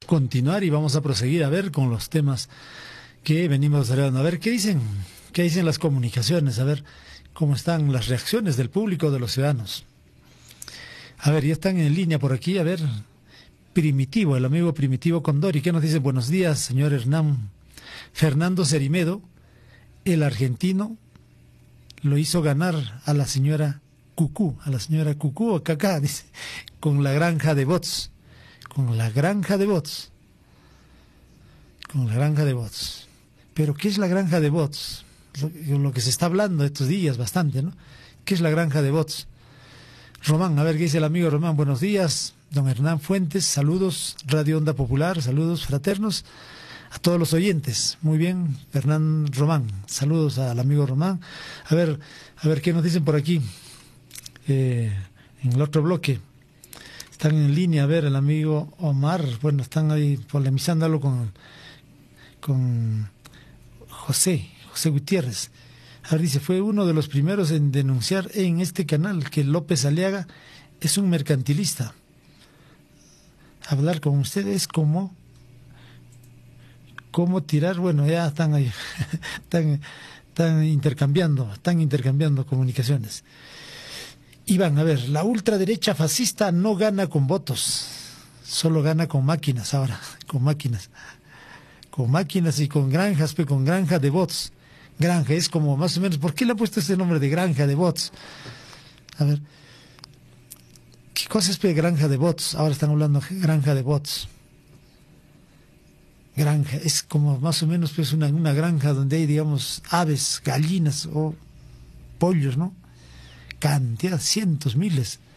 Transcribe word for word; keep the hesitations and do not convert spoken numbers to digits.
continuar y vamos a proseguir a ver con los temas que venimos hablando. A ver, ¿qué dicen? ¿Qué dicen las comunicaciones? A ver, ¿cómo están las reacciones del público, de los ciudadanos? A ver, ya están en línea por aquí. A ver, Primitivo, el amigo Primitivo Condori, ¿qué nos dice? Buenos días, señor Hernán. Fernando Cerimedo, el argentino, lo hizo ganar a la señora Cucú, a la señora Cucú o Cacá, dice, con la granja de bots, con la granja de bots, con la granja de bots. Pero, ¿qué es la granja de bots? Lo, lo que se está hablando estos días bastante, ¿no? ¿Qué es la granja de bots? Román, a ver qué dice el amigo Román. Buenos días, don Hernán Fuentes, saludos, Radio Onda Popular, saludos fraternos a todos los oyentes. Muy bien, Hernán Román, saludos al amigo Román. A ver, a ver qué nos dicen por aquí, eh, en el otro bloque. Están en línea, a ver, el amigo Omar, bueno, están ahí polemizándolo con, con José, José Gutiérrez. A ver, dice, fue uno de los primeros en denunciar en este canal que López Aliaga es un mercantilista. Hablar con usted es como, como tirar, bueno, ya están ahí, están, están intercambiando, están intercambiando comunicaciones. Iván, a ver, la ultraderecha fascista no gana con votos, solo gana con máquinas ahora, con máquinas, con máquinas y con granjas, pues con granja de bots. Granja, es como más o menos, ¿por qué le ha puesto ese nombre de granja de bots? A ver, ¿qué cosa es pues, granja de bots? Ahora están hablando de granja de bots. Granja, es como más o menos pues una, una granja donde hay, digamos, aves, gallinas o pollos, ¿no? Cantidad, cientos, miles.